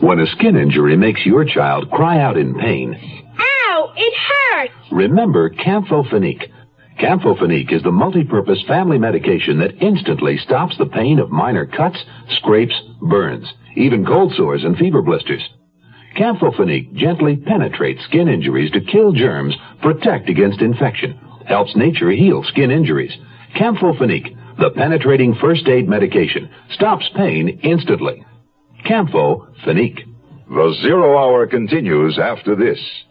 When a skin injury makes your child cry out in pain, Ow! It hurts! remember Campho-Phenique. Campho-Phenique is the multi-purpose family medication that instantly stops the pain of minor cuts, scrapes, burns, even cold sores and fever blisters. Campho-Phenique gently penetrates skin injuries to kill germs, protect against infection, helps nature heal skin injuries. Campho-Phenique, the penetrating first aid medication, stops pain instantly. Campho-Phenique. The 0 Hour continues after this.